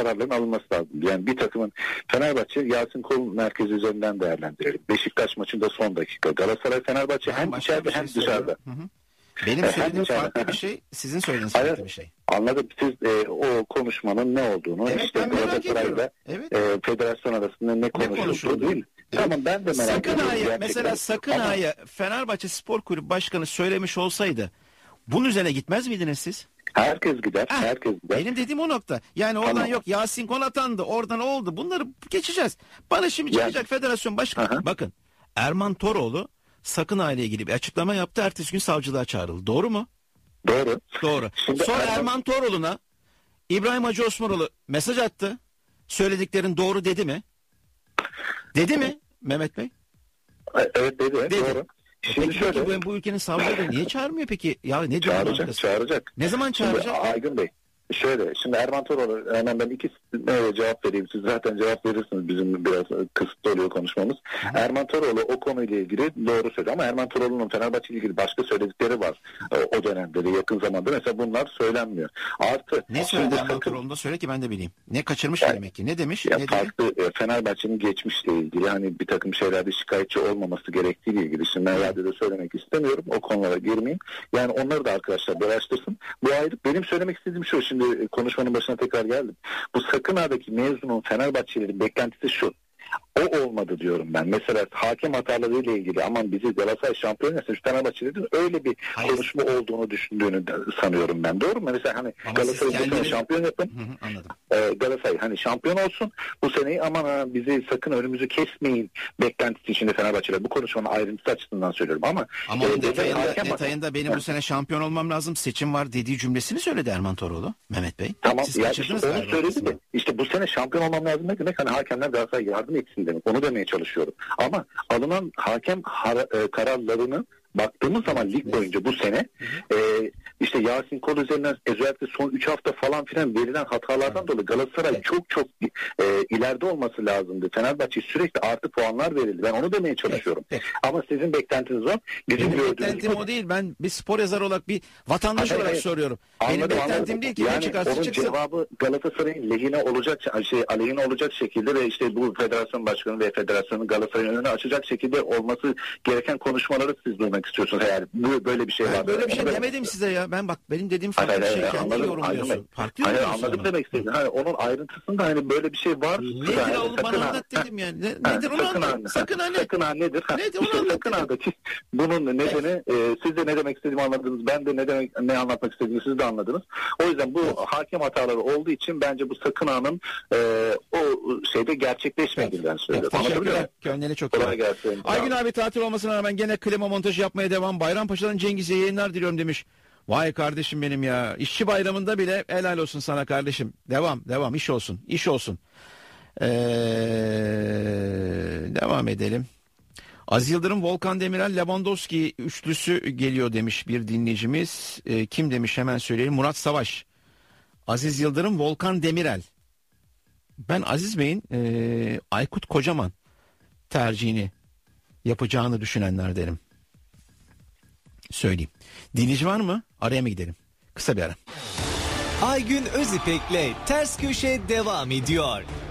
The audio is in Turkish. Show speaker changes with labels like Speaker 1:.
Speaker 1: kararların alınması lazım. Yani bir takımın Fenerbahçe Yasin Kol merkezi üzerinden değerlendirelim. Beşiktaş maçında son dakika. Galatasaray Fenerbahçe hem içeride hem dışarıda.
Speaker 2: Benim söylediğim farklı bir şey, sizin söylediğiniz farklı bir şey.
Speaker 1: Anladım. Siz o konuşmanın ne olduğunu,
Speaker 2: evet,
Speaker 1: işte Galatasaray'la federasyon arasında ne konuşulduğu değil mi? Evet. Tamam, ben de merak ediyorum.
Speaker 2: Mesela Sakın Ağa'ya Fenerbahçe Spor Kulübü Başkanı söylemiş olsaydı bunun üzerine gitmez miydiniz siz?
Speaker 1: Herkes gider. Herkes gider.
Speaker 2: Benim dediğim o nokta. Yani oradan yok Yasin Kol atandı, oradan oldu. Bunları geçeceğiz. Bana şimdi çıkacak federasyon başkanı. Bakın, Erman Toroğlu Sakın Ağa ile ilgili bir açıklama yaptı. Ertesi gün savcılığa çağrıldı. Doğru mu? Doğru. Şimdi sonra Erman Toroğlu'na İbrahim Hacı Osmanoğlu mesaj attı. Söylediklerin doğru dedi mi? Dedi mi Mehmet Bey?
Speaker 1: Evet dedi. Doğru.
Speaker 2: Şimdi şöyle, bu ülkenin savcıları niye çağırmıyor peki? Ya ne diyor?
Speaker 1: Çağıracak.
Speaker 2: Ne zaman çağıracak?
Speaker 1: Şimdi, Aygün Bey, şöyle, şimdi Erman Toroğlu, hemen ben ikisine cevap vereyim. Siz zaten cevap verirsiniz. Bizim biraz kısıtlı oluyor konuşmamız. Erman Toroğlu o konuyla ilgili doğru söylüyor ama Erman Toroğlu'nun Fenerbahçe ile ilgili başka söyledikleri var. O dönemde de yakın zamanda. Mesela bunlar söylenmiyor. Artı
Speaker 2: ne söyledi Erman Toroğlu'nda, söyle ki ben de bileyim. Ne kaçırmış demek ki? Ne demiş?
Speaker 1: Ya farklı Fenerbahçe'nin geçmişle ilgili, hani bir takım şeylerde şikayetçi olmaması gerektiğiyle ilgili. Şimdi ben radyoda söylemek istemiyorum. O konulara girmeyeyim. Yani onları da arkadaşlar bir araştırsın. Bu ayrı. Benim söylemek istediğim şu. Şimdi konuşmanın başına tekrar geldim. Bu Sakın Ağa'daki mevzunun Fenerbahçelilerin beklentisi şu. O olmadı diyorum ben. Mesela hakem hatalarıyla ilgili aman bizi Galatasaray şampiyon yapsın, Fenerbahçelilerin öyle bir konuşma olduğunu düşündüğünü sanıyorum ben. Doğru mu? Mesela hani Galatasaray'ı şampiyon yapın.
Speaker 2: Anladım.
Speaker 1: Galatasaray hani şampiyon olsun. Bu seneyi aman bizi sakın önümüzü kesmeyin beklentisi içinde Fenerbahçeliler. Bu konuşmanın ayrıntısı açısından söylüyorum ama
Speaker 2: detayında benim bu sene şampiyon olmam lazım, seçim var dediği cümlesini söyledi Erman Toroğlu. Mehmet Bey.
Speaker 1: Tamam. Siz onu söyledi de işte bu sene şampiyon olmam lazım ne demek? Hani hakemler Galatasaray'a yardım etsin demek. Onu demeye çalışıyorum. Ama alınan hakem kararlarını baktığımız zaman lig boyunca bu sene işte Yasin Kol üzerinden özellikle son 3 hafta falan filan verilen hatalardan dolayı Galatasaray çok ileride olması lazımdı. Fenerbahçe sürekli artı puanlar verildi. Ben onu demeye çalışıyorum. Ama sizin beklentiniz var. Benim
Speaker 2: beklentim o değil. Ben bir spor yazarı olarak, bir vatandaş olarak soruyorum. Benim beklentim değil ki
Speaker 1: yani
Speaker 2: ne çıkarsa
Speaker 1: onun
Speaker 2: çıksın.
Speaker 1: cevabı Galatasaray'ın lehine olacak aleyhine olacak şekilde ve işte bu federasyon başkanı ve federasyonun Galatasaray'ın önüne açacak şekilde olması gereken konuşmaları siz duymak istiyorsunuz. Eğer böyle bir şey var.
Speaker 2: Böyle bir şey demedim size ya. Benim dediğim farklı bir şey. Kendi yorumluyorsun. Farklı yorumluyorsun.
Speaker 1: Anladım demek istedim. Hani onun ayrıntısında hani böyle bir şey var.
Speaker 2: Nedir oğlum, bana anlat dedim yani. Nedir onu anlat. Sakın ha ne?
Speaker 1: Sakın ha nedir?
Speaker 2: Nedir onu anlat.
Speaker 1: Sakın ha bunun nedeni siz de ne demek istediğimi anladınız. Ben de ne anlatmak istediğimi siz de anladınız. O yüzden bu hakem hataları olduğu için bence bu Sakın Ağa'nın o şeyde gerçekleşmediğinden söylüyorum.
Speaker 2: Teşekkürler. Kendine çok iyi.
Speaker 1: Kolay gelsin.
Speaker 2: Aygün abi tatil olmasına rağmen gene klima montajı yapmaya devam. Bayrampaşa'dan Cengiz'e yayınlar diliyorum demiş. Vay kardeşim benim ya. İşçi bayramında bile helal olsun sana kardeşim. Devam. İş olsun. Devam edelim. Aziz Yıldırım, Volkan Demirel, Lewandowski üçlüsü geliyor demiş bir dinleyicimiz. Kim demiş hemen söyleyelim. Murat Savaş. Aziz Yıldırım, Volkan Demirel. Ben Aziz Bey'in Aykut Kocaman tercihini yapacağını düşünenlerdenim. Söyleyeyim. Dinleyici var mı? Araya mı gidelim? Kısa bir ara.
Speaker 3: Aygün Özipek'le Ters Köşe devam ediyor.